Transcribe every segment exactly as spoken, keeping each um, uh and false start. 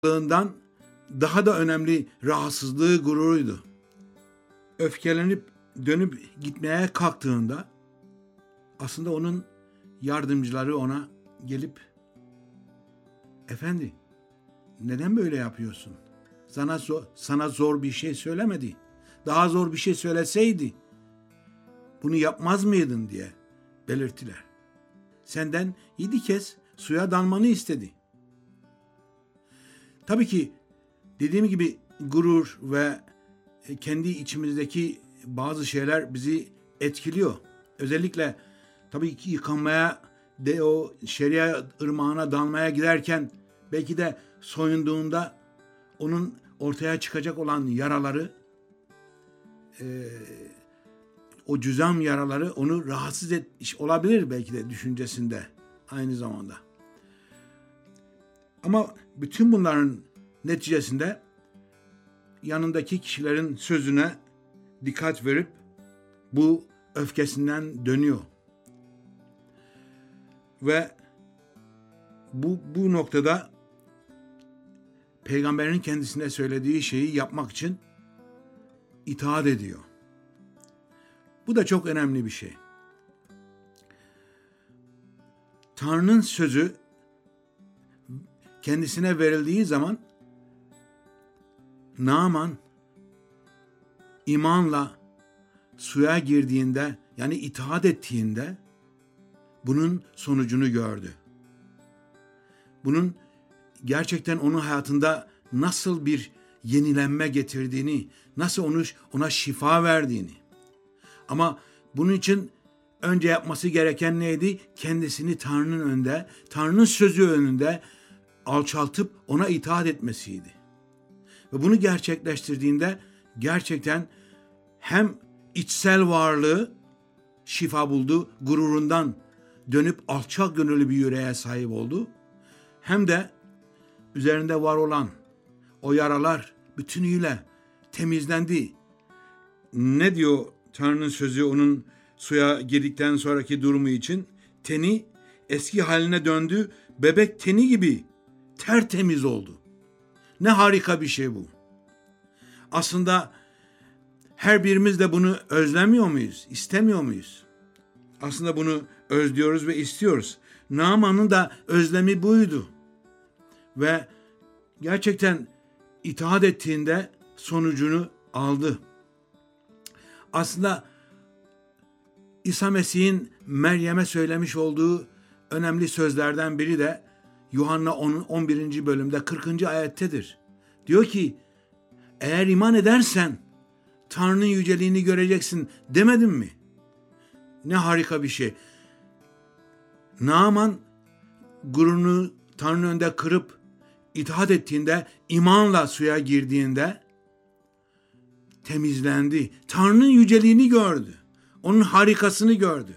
Lığından daha da önemli rahatsızlığı gururuydu. Öfkelenip dönüp gitmeye kalktığında aslında onun yardımcıları ona gelip "Efendi, neden böyle yapıyorsun? Sana zor, sana zor bir şey söylemedi. Daha zor bir şey söyleseydi bunu yapmaz mıydın?" diye belirttiler. Senden yedi kez suya dalmanı istedi. Tabii ki dediğim gibi gurur ve kendi içimizdeki bazı şeyler bizi etkiliyor. Özellikle tabii ki yıkanmaya, de o şeria ırmağına dalmaya giderken belki de soyunduğunda onun ortaya çıkacak olan yaraları, e, o cüzam yaraları onu rahatsız etmiş olabilir belki de düşüncesinde aynı zamanda. Ama bütün bunların neticesinde yanındaki kişilerin sözüne dikkat verip bu öfkesinden dönüyor. Ve bu, bu noktada Peygamberin kendisine söylediği şeyi yapmak için itaat ediyor. Bu da çok önemli bir şey. Tanrı'nın sözü kendisine verildiği zaman Naaman imanla suya girdiğinde, yani itaat ettiğinde bunun sonucunu gördü. Bunun gerçekten onun hayatında nasıl bir yenilenme getirdiğini, nasıl onu, ona şifa verdiğini. Ama bunun için önce yapması gereken neydi? Kendisini Tanrı'nın önünde, Tanrı'nın sözü önünde alçaltıp ona itaat etmesiydi. Ve bunu gerçekleştirdiğinde gerçekten hem içsel varlığı şifa buldu, gururundan dönüp alçak gönüllü bir yüreğe sahip oldu. Hem de üzerinde var olan o yaralar bütünüyle temizlendi. Ne diyor Tanrı'nın sözü onun suya girdikten sonraki durumu için? Teni eski haline döndü, bebek teni gibi tertemiz oldu. Ne harika bir şey bu. Aslında her birimiz de bunu özlemiyor muyuz? İstemiyor muyuz? Aslında bunu özlüyoruz ve istiyoruz. Naaman'ın da özlemi buydu. Ve gerçekten itaat ettiğinde sonucunu aldı. Aslında İsa Mesih'in Meryem'e söylemiş olduğu önemli sözlerden biri de Yuhanna on birinci bölümde kırkıncı ayettedir. Diyor ki, eğer iman edersen Tanrı'nın yüceliğini göreceksin demedim mi? Ne harika bir şey. Naaman gururunu Tanrı'nın önünde kırıp itaat ettiğinde, imanla suya girdiğinde temizlendi. Tanrı'nın yüceliğini gördü. Onun harikasını gördü.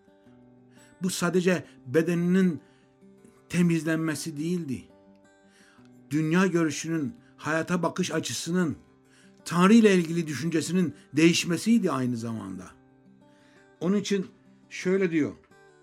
Bu sadece bedeninin temizlenmesi değildi. Dünya görüşünün, hayata bakış açısının, Tanrı ile ilgili düşüncesinin değişmesiydi aynı zamanda. Onun için şöyle diyor.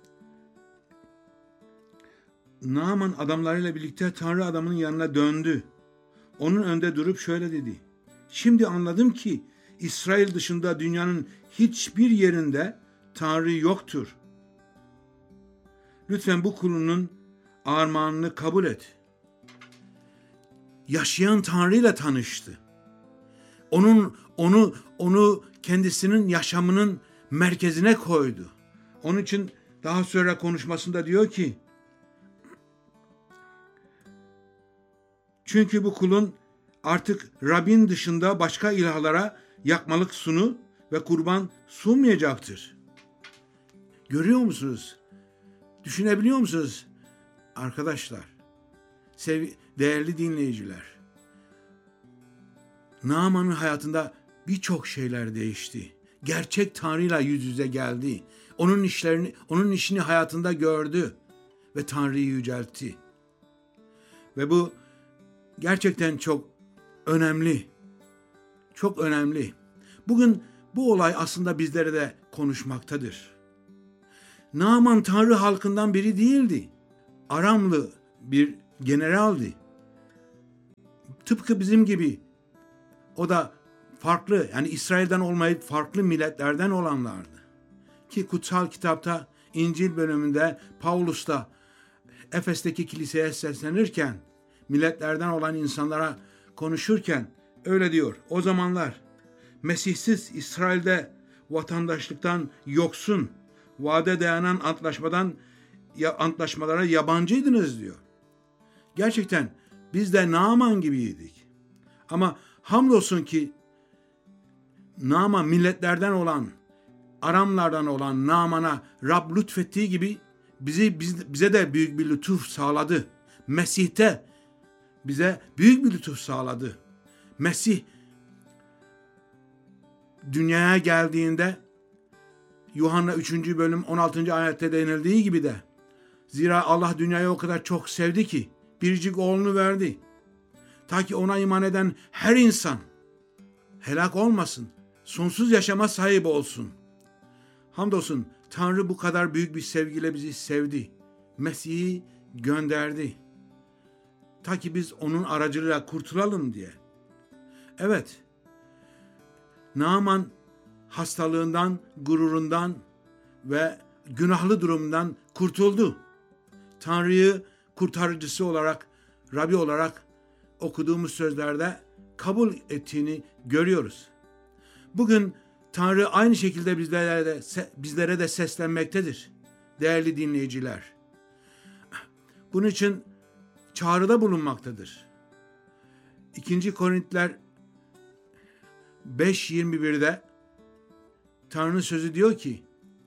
Naaman adamlarıyla birlikte Tanrı adamının yanına döndü. Onun önünde durup şöyle dedi. Şimdi anladım ki İsrail dışında dünyanın hiçbir yerinde Tanrı yoktur. Lütfen bu kulunun armağanını kabul et. Yaşayan Tanrı ile tanıştı. Onun onu onu kendisinin yaşamının merkezine koydu. Onun için daha sonra konuşmasında diyor ki, çünkü bu kulun artık Rabbin dışında başka ilahlara yakmalık sunu ve kurban sunmayacaktır. Görüyor musunuz? Düşünebiliyor musunuz arkadaşlar? Sev- değerli dinleyiciler. Naaman'ın hayatında birçok şeyler değişti. Gerçek Tanrı'yla yüz yüze geldi. Onun işlerini, onun işini hayatında gördü ve Tanrı'yı yüceltti. Ve bu gerçekten çok önemli. Çok önemli. Bugün bu olay aslında bizlere de konuşmaktadır. Naaman Tanrı halkından biri değildi. Aramlı bir generaldi. Tıpkı bizim gibi o da farklı, yani İsrail'den olmayıp farklı milletlerden olanlardı. Ki kutsal kitapta İncil bölümünde Pavlus da Efes'teki kiliseye seslenirken, milletlerden olan insanlara konuşurken öyle diyor. O zamanlar Mesihsiz İsrail'de vatandaşlıktan yoksun, vade dayanan antlaşmadan ya, antlaşmalara yabancıydınız diyor. Gerçekten biz de Naaman gibiydik. Ama hamdolsun ki Naaman milletlerden olan, Aramlardan olan Naaman'a Rab lütfettiği gibi bizi biz, bize de büyük bir lütuf sağladı. Mesih'te bize büyük bir lütuf sağladı. Mesih dünyaya geldiğinde Yuhanna üçüncü bölüm on altıncı ayette denildiği gibi de zira Allah dünyayı o kadar çok sevdi ki biricik oğlunu verdi. Ta ki ona iman eden her insan helak olmasın, sonsuz yaşama sahip olsun. Hamdolsun Tanrı bu kadar büyük bir sevgiyle bizi sevdi. Mesih'i gönderdi. Ta ki biz onun aracılığıyla kurtulalım diye. Evet, Naaman hastalığından, gururundan ve günahlı durumundan kurtuldu. Tanrı'yı kurtarıcısı olarak, Rabbi olarak okuduğumuz sözlerde kabul ettiğini görüyoruz. Bugün Tanrı aynı şekilde bizlere de, bizlere de seslenmektedir. Değerli dinleyiciler. Bunun için çağrıda bulunmaktadır. İkinci Korintiler beş yirmi birde Tanrı'nın sözü diyor ki,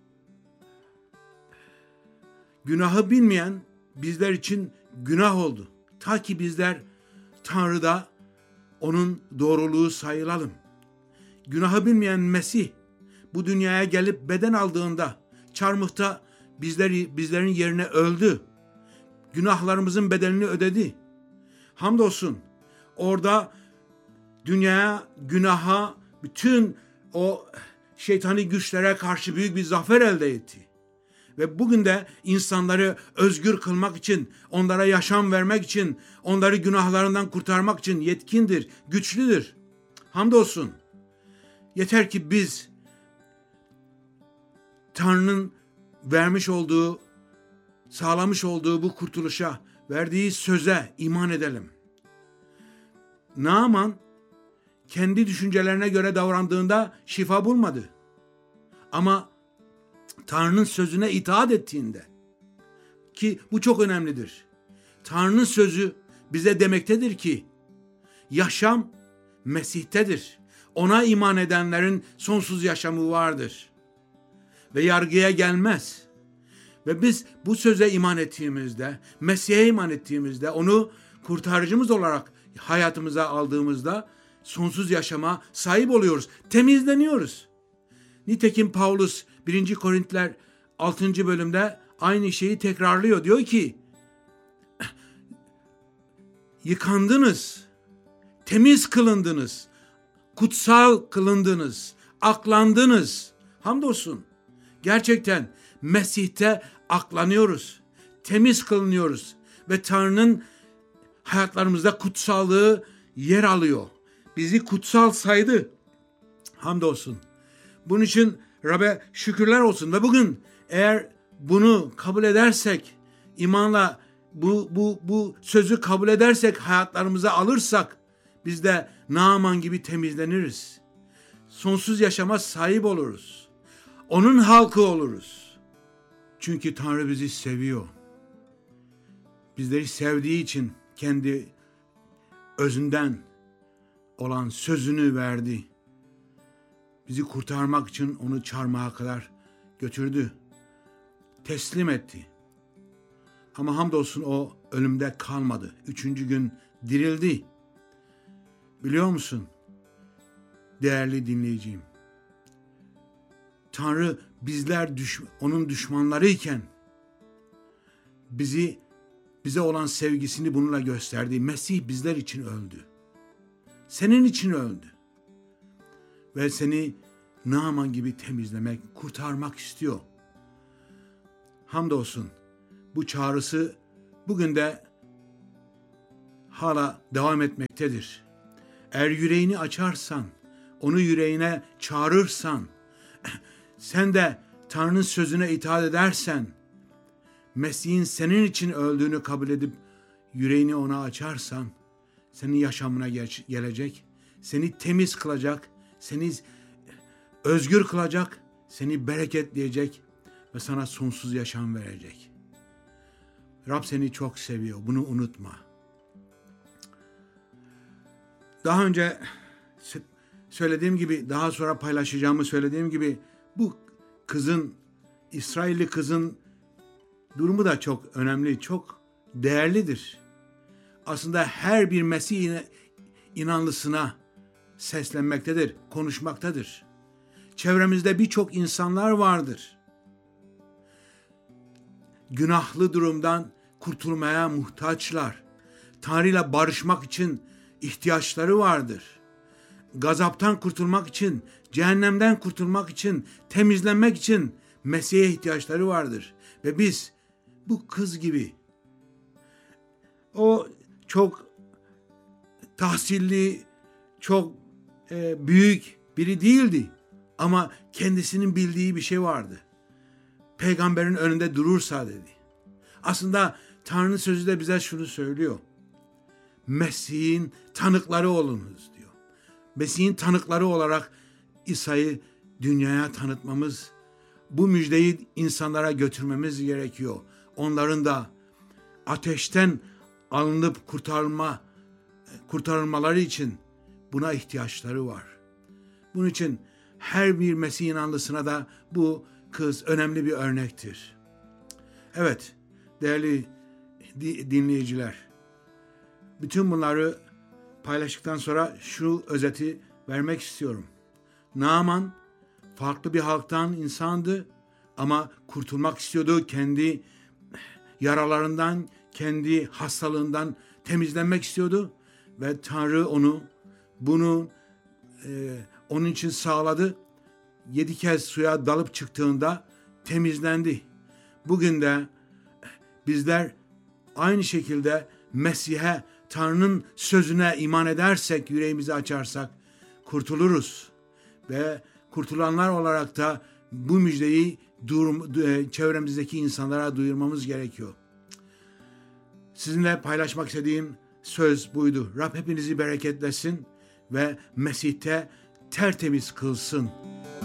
günahı bilmeyen bizler için günah oldu. Ta ki bizler Tanrı'da onun doğruluğu sayılalım. Günahı bilmeyen Mesih bu dünyaya gelip beden aldığında çarmıhta bizleri, bizlerin yerine öldü. Günahlarımızın bedelini ödedi. Hamdolsun orada dünyaya, günaha, bütün o şeytani güçlere karşı büyük bir zafer elde etti. Ve bugün de insanları özgür kılmak için, onlara yaşam vermek için, onları günahlarından kurtarmak için yetkindir, güçlüdür. Hamdolsun. Yeter ki biz Tanrı'nın vermiş olduğu, sağlamış olduğu bu kurtuluşa, verdiği söze iman edelim. Naaman kendi düşüncelerine göre davrandığında şifa bulmadı. Ama Tanrı'nın sözüne itaat ettiğinde, ki bu çok önemlidir. Tanrı'nın sözü bize demektedir ki yaşam Mesih'tedir. Ona iman edenlerin sonsuz yaşamı vardır. Ve yargıya gelmez. Ve biz bu söze iman ettiğimizde, Mesih'e iman ettiğimizde, onu kurtarıcımız olarak hayatımıza aldığımızda sonsuz yaşama sahip oluyoruz. Temizleniyoruz. Nitekim Pavlus birinci Korintiler altıncı bölümde aynı şeyi tekrarlıyor. Diyor ki, yıkandınız, temiz kılındınız, kutsal kılındınız, aklandınız. Hamdolsun. Gerçekten Mesih'te aklanıyoruz, temiz kılınıyoruz ve Tanrı'nın hayatlarımızda kutsallığı yer alıyor. Bizi kutsal saydı. Hamdolsun. Bunun için Rab'be şükürler olsun ve bugün eğer bunu kabul edersek, imanla bu bu bu sözü kabul edersek, hayatlarımıza alırsak biz de Naaman gibi temizleniriz. Sonsuz yaşama sahip oluruz. Onun halkı oluruz. Çünkü Tanrı bizi seviyor. Bizleri sevdiği için kendi özünden olan sözünü verdi. Bizi kurtarmak için onu çarmıha kadar götürdü. Teslim etti. Ama hamdolsun o ölümde kalmadı. Üçüncü gün dirildi. Biliyor musun? Değerli dinleyicim. Tanrı bizler düş- onun düşmanlarıyken bizi bize olan sevgisini bununla gösterdi. Mesih bizler için öldü. Senin için öldü. Ve seni Naaman gibi temizlemek, kurtarmak istiyor. Hamdolsun bu çağrısı bugün de hala devam etmektedir. Eğer yüreğini açarsan, onu yüreğine çağırırsan, sen de Tanrı'nın sözüne itaat edersen, Mesih'in senin için öldüğünü kabul edip yüreğini ona açarsan, senin yaşamına geç, gelecek, seni temiz kılacak, seni özgür kılacak, seni bereketleyecek ve sana sonsuz yaşam verecek. Rab seni çok seviyor, bunu unutma. Daha önce söylediğim gibi, daha sonra paylaşacağımı söylediğim gibi, bu kızın, İsrailli kızın durumu da çok önemli, çok değerlidir. Aslında her bir Mesih inanlısına seslenmektedir, konuşmaktadır. Çevremizde birçok insanlar vardır. Günahlı durumdan kurtulmaya muhtaçlar. Tanrı'yla barışmak için ihtiyaçları vardır. Gazaptan kurtulmak için, cehennemden kurtulmak için, temizlenmek için Mesih'e ihtiyaçları vardır. Ve biz bu kız gibi, o çok tahsilli, çok e, büyük biri değildi. Ama kendisinin bildiği bir şey vardı. Peygamberin önünde durursa dedi. Aslında Tanrı'nın sözü de bize şunu söylüyor. Mesih'in tanıkları olunuz diyor. Mesih'in tanıkları olarak İsa'yı dünyaya tanıtmamız, bu müjdeyi insanlara götürmemiz gerekiyor. Onların da ateşten alınıp kurtarılma, kurtarılmaları için buna ihtiyaçları var. Bunun için her bir Mesih inanlısına da bu kız önemli bir örnektir. Evet, değerli dinleyiciler, bütün bunları paylaştıktan sonra şu özeti vermek istiyorum. Naaman farklı bir halktan insandı ama kurtulmak istiyordu. Kendi yaralarından, kendi hastalığından temizlenmek istiyordu ve Tanrı onu bunu e, onun için sağladı. Yedi kez suya dalıp çıktığında temizlendi. Bugün de bizler aynı şekilde Mesih'e, Tanrı'nın sözüne iman edersek, yüreğimizi açarsak kurtuluruz. Ve kurtulanlar olarak da bu müjdeyi çevremizdeki insanlara duyurmamız gerekiyor. Sizinle paylaşmak istediğim söz buydu. Rab hepinizi bereketlesin ve Mesih'te tertemiz kılsın.